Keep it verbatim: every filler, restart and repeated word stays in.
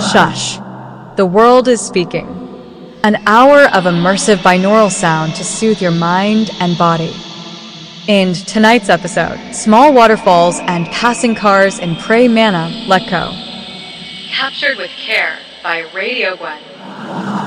Shush. The world is speaking. An hour of immersive binaural sound to soothe your mind and body. In tonight's episode, small waterfalls and passing cars in Prey Manor, Letco. Captured with care by Radio Gwen.